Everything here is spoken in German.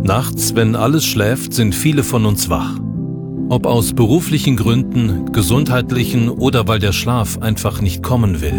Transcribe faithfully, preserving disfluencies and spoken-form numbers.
Nachts, wenn alles schläft, sind viele von uns wach. Ob aus beruflichen Gründen, gesundheitlichen oder weil der Schlaf einfach nicht kommen will.